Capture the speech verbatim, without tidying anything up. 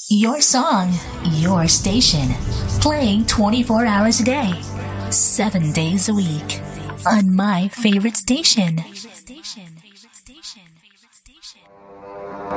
Your song, your station. Playing twenty-four hours a day, seven days a week. On my favorite station.